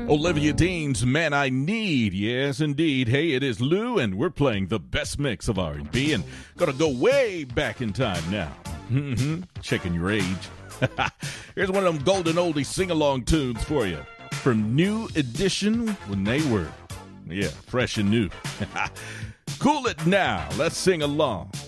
Olivia Dean's Man I Need. Yes, indeed. Hey, it is Lou, and we're playing the best mix of R&B, and gonna go way back in time now. Checking your age. Here's one of them golden oldie sing-along tunes for you from New Edition when they were, fresh and new. Cool it now. Let's sing along.